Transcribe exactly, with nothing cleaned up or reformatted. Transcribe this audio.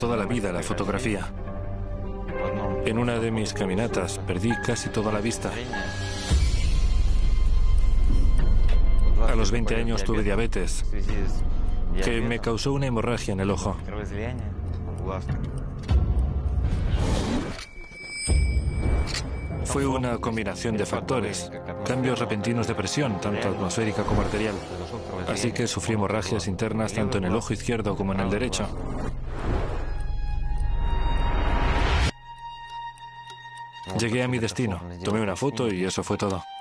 toda la vida la fotografía. En una de mis caminatas perdí casi toda la vista. A los veinte años tuve diabetes, que me causó una hemorragia en el ojo. Fue una combinación de factores, cambios repentinos de presión, tanto atmosférica como arterial. Así que sufrí hemorragias internas tanto en el ojo izquierdo como en el derecho. Llegué a mi destino, tomé una foto y eso fue todo.